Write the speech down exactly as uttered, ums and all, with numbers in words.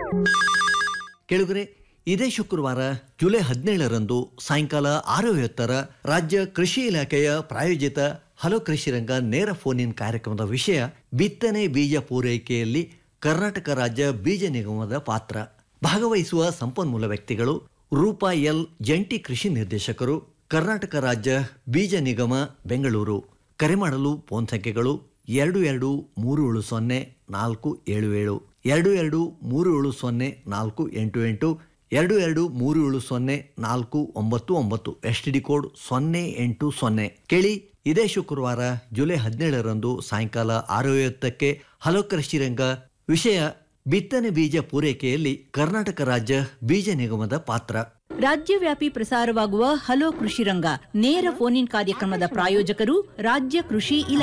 ಕೇಳುಗರೆ, ಇದೇ ಶುಕ್ರವಾರ ಜುಲೈ ಹದಿನೇಳರಂದು ಸಾಯಂಕಾಲ ಆರು ಐವತ್ತರ ರಾಜ್ಯ ಕೃಷಿ ಇಲಾಖೆಯ ಪ್ರಾಯೋಜಿತ ಹಲೋ ಕೃಷಿ ರಂಗ ನೇರ ಫೋನ್ ಇನ್ ಕಾರ್ಯಕ್ರಮದ ವಿಷಯ ಬಿತ್ತನೆ ಬೀಜ ಪೂರೈಕೆಯಲ್ಲಿ ಕರ್ನಾಟಕ ರಾಜ್ಯ ಬೀಜ ನಿಗಮದ ಪಾತ್ರ. ಭಾಗವಹಿಸುವ ಸಂಪನ್ಮೂಲ ವ್ಯಕ್ತಿಗಳು ರೂಪಾ ಎಲ್, ಜಂಟಿ ಕೃಷಿ ನಿರ್ದೇಶಕರು, ಕರ್ನಾಟಕ ರಾಜ್ಯ ಬೀಜ ನಿಗಮ, ಬೆಂಗಳೂರು. ಕರೆ ಮಾಡಲು ಫೋನ್ ಸಂಖ್ಯೆಗಳು ಎರಡು ಎರಡು ಮೂರು ಏಳು ಸೊನ್ನೆ ನಾಲ್ಕು ಏಳು ಏಳು, ಎರಡು ಎರಡು ಮೂರು ಏಳು ಸೊನ್ನೆ ನಾಲ್ಕು ಎಂಟು ಎಂಟು, ಎರಡು ಎರಡು ಮೂರು ಏಳು ಸೊನ್ನೆ ನಾಲ್ಕು ಒಂಬತ್ತು ಒಂಬತ್ತು, ಎಸ್ ಟಿ ಡಿ ಕೋಡ್ ಸೊನ್ನೆ ಎಂಟು ಸೊನ್ನೆ. ಕೇಳಿ, ಇದೇ ಶುಕ್ರವಾರ ಜುಲೈ ಹದಿನೇಳರಂದು ಸಾಯಂಕಾಲ ಆರು ಐವತ್ತಕ್ಕೆ ಹಲೋ ಕೃಷಿ ರಂಗ. ವಿಷಯ ಬಿತ್ತನೆ ಬೀಜ ಪೂರೈಕೆಯಲ್ಲಿ ಕರ್ನಾಟಕ ರಾಜ್ಯ ಬೀಜ ನಿಗಮದ ಪಾತ್ರ. ರಾಜ್ಯವ್ಯಾಪಿ ಪ್ರಸಾರವಾಗುವ ಹಲೋ ಕೃಷಿ ರಂಗ ನೇರ ಫೋನ್ ಇನ್ ಕಾರ್ಯಕ್ರಮದ ಪ್ರಾಯೋಜಕರು ರಾಜ್ಯ ಕೃಷಿ ಇಲಾಖೆ.